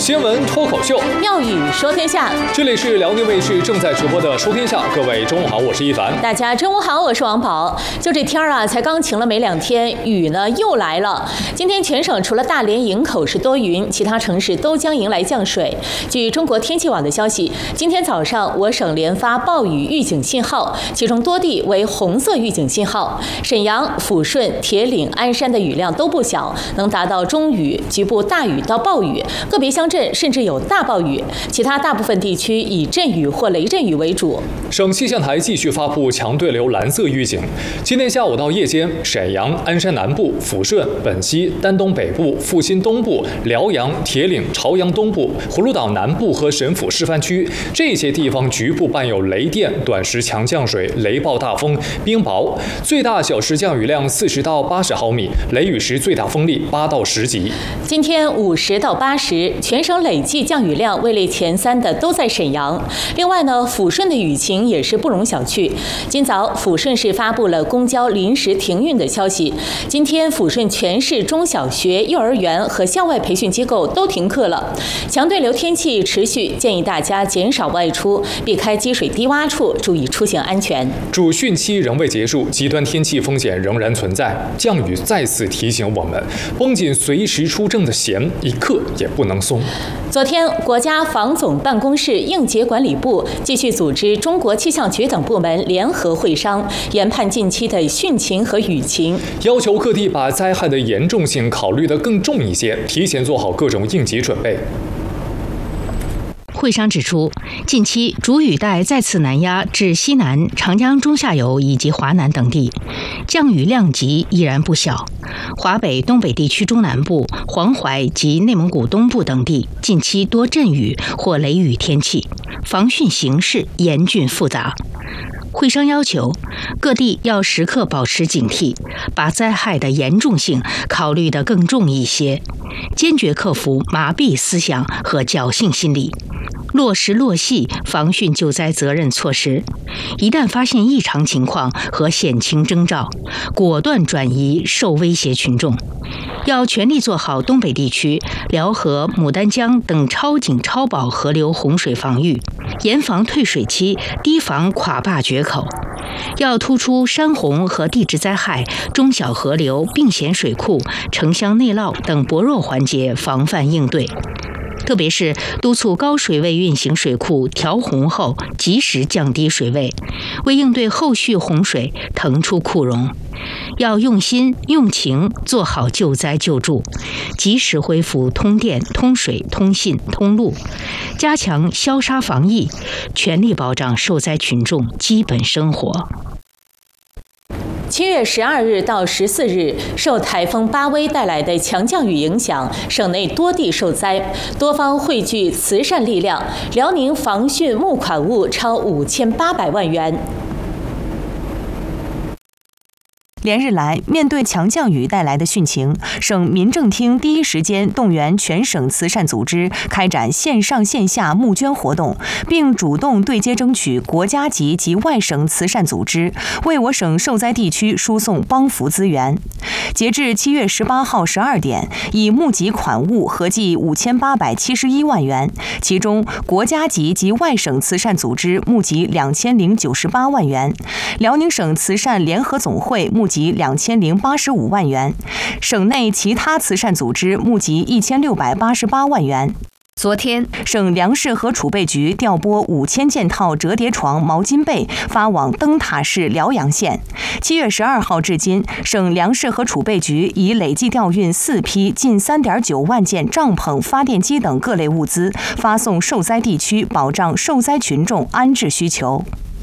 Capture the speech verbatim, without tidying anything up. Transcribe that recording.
新闻脱口秀， 妙语说天下。 这里是辽宁卫视正在直播的《说天下》，各位中午好，我是一凡。 大家中午好，我是王宝。就这天啊，才刚晴了没两天，雨呢又来了。今天全省除了大连、营口是多云，其他城市都将迎来降水。据中国天气网的消息，今天早上我省连发暴雨预警信号，其中多地为红色预警信号。沈阳、抚顺、铁岭、鞍山的雨量都不小，能达到中雨，局部大雨到暴雨，个别乡镇甚至有大暴雨。其他大部分地区以阵雨或雷阵雨为主。 省气象台继续发布强对流蓝色预警。今天下午到夜间，沈阳、鞍山南部、抚顺、本溪、丹东北部、阜新东部、辽阳、铁岭、朝阳东部、葫芦岛南部和神府示范区这些地方局部伴有雷电、短时强降水、雷暴大风、冰雹，最大小时降雨量四十到八十毫米，雷雨时最大风力八到十级。 今天五十到八十，全省累计降雨量位列前三的都在沈阳。另外呢，抚顺的雨情也是不容小觑。今早抚顺市发布了公交临时停运的消息。今天抚顺全市中小学、幼儿园和校外培训机构都停课了。强对流天气持续，建议大家减少外出，避开积水低洼处，注意出行安全。 主汛期仍未结束，极端天气风险仍然存在。降雨再次提醒我们，绷紧随时出征的弦，一刻也不能松。 昨天，国家防总办公室应急管理部继续组织中国气象局等部门联合会商，研判近期的汛情和雨情， 要求各地把灾害的严重性考虑得更重一些，提前做好各种应急准备。 会商指出，近期主雨带再次南压至西南、长江中下游以及华南等地，降雨量级依然不小。华北、东北地区中南部、黄淮及内蒙古东部等地近期多阵雨或雷雨天气，防汛形势严峻复杂。会商要求各地要时刻保持警惕，把灾害的严重性考虑得更重一些，坚决克服麻痹思想和侥幸心理，落实落细防汛救灾责任措施。一旦发现异常情况和险情征兆，果断转移受威胁群众。要全力做好东北地区辽河、牡丹江等超警超保河流洪水防御，严防退水期，提防垮坝决口。要突出山洪和地质灾害、中小河流、并险水库、城乡内涝等薄弱环节防范应对。特别是督促高水位运行水库调洪后及时降低水位，为应对后续洪水腾出库容。要用心用情做好救灾救助，及时恢复通电、通水、通信、通路，加强消杀防疫，全力保障受灾群众基本生活。 七月十二日到十四日，受台风巴威带来的强降雨影响，省内多地受灾，多方汇聚慈善力量，辽宁防汛募款物超五千八百万元。 连日来，面对强降雨带来的汛情，省民政厅第一时间动员全省慈善组织开展线上线下募捐活动，并主动对接争取国家级及外省慈善组织，为我省受灾地区输送帮扶资源。截至七月十八号十二点，已募集款物合计五千八百七十一万元，其中国家级及外省慈善组织募集两千零九十八万元，辽宁省慈善联合总会募集及两千零八十五万元，省内其他慈善组织募集一千六百八十八万元。昨天，省粮食和储备局调拨五千件套折叠床、毛巾被发往灯塔市辽阳县。七月十二号至今，省粮食和储备局已累计调运四批近三点九万件帐篷、发电机等各类物资，发送受灾地区，保障受灾群众安置需求。